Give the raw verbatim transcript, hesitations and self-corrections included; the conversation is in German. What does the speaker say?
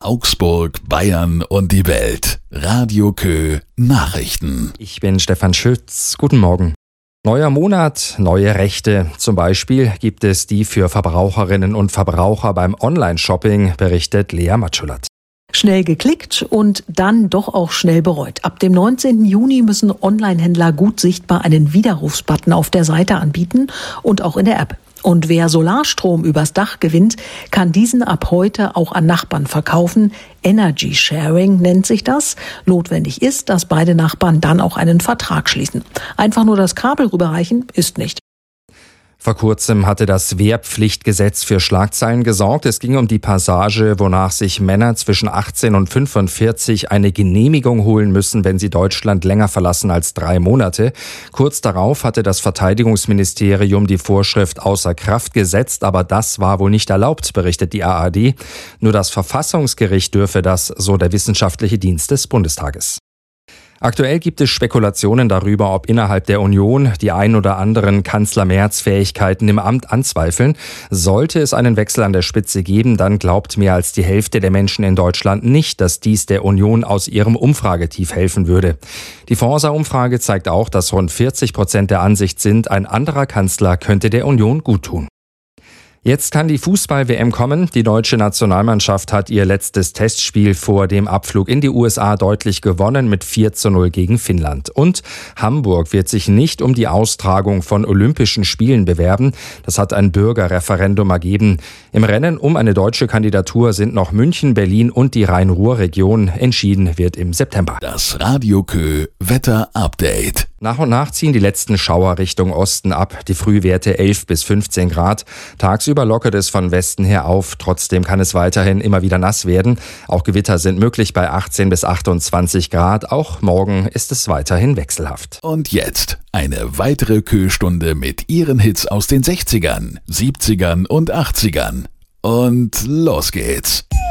Augsburg, Bayern und die Welt. Radio Kö Nachrichten. Ich bin Stefan Schütz. Guten Morgen. Neuer Monat, neue Rechte. Zum Beispiel gibt es die für Verbraucherinnen und Verbraucher beim Online-Shopping, berichtet Lea Matschulat. Schnell geklickt und dann doch auch schnell bereut. Ab dem neunzehnten Juni müssen Online-Händler gut sichtbar einen Widerrufsbutton auf der Seite anbieten und auch in der App. Und wer Solarstrom übers Dach gewinnt, kann diesen ab heute auch an Nachbarn verkaufen. Energy Sharing nennt sich das. Notwendig ist, dass beide Nachbarn dann auch einen Vertrag schließen. Einfach nur das Kabel rüberreichen ist nicht. Vor kurzem hatte das Wehrpflichtgesetz für Schlagzeilen gesorgt. Es ging um die Passage, wonach sich Männer zwischen achtzehn und fünfundvierzig eine Genehmigung holen müssen, wenn sie Deutschland länger verlassen als drei Monate. Kurz darauf hatte das Verteidigungsministerium die Vorschrift außer Kraft gesetzt, aber das war wohl nicht erlaubt, berichtet die A R D. Nur das Verfassungsgericht dürfe das, so der wissenschaftliche Dienst des Bundestages. Aktuell gibt es Spekulationen darüber, ob innerhalb der Union die ein oder anderen Kanzler Merz Fähigkeiten im Amt anzweifeln. Sollte es einen Wechsel an der Spitze geben, dann glaubt mehr als die Hälfte der Menschen in Deutschland nicht, dass dies der Union aus ihrem Umfragetief helfen würde. Die Forsa-Umfrage zeigt auch, dass rund vierzig Prozent der Ansicht sind, ein anderer Kanzler könnte der Union guttun. Jetzt kann die Fußball-W M kommen. Die deutsche Nationalmannschaft hat ihr letztes Testspiel vor dem Abflug in die U S A deutlich gewonnen mit vier zu null gegen Finnland. Und Hamburg wird sich nicht um die Austragung von Olympischen Spielen bewerben. Das hat ein Bürgerreferendum ergeben. Im Rennen um eine deutsche Kandidatur sind noch München, Berlin und die Rhein-Ruhr-Region. Entschieden wird im September. Das Radio Kö Wetter-Update. Nach und nach ziehen die letzten Schauer Richtung Osten ab. Die Frühwerte elf bis fünfzehn Grad. Tagsüber lockert es von Westen her auf. Trotzdem kann es weiterhin immer wieder nass werden. Auch Gewitter sind möglich bei achtzehn bis achtundzwanzig Grad. Auch morgen ist es weiterhin wechselhaft. Und jetzt eine weitere Kö-Stunde mit ihren Hits aus den sechzigern, siebzigern und achtzigern. Und los geht's.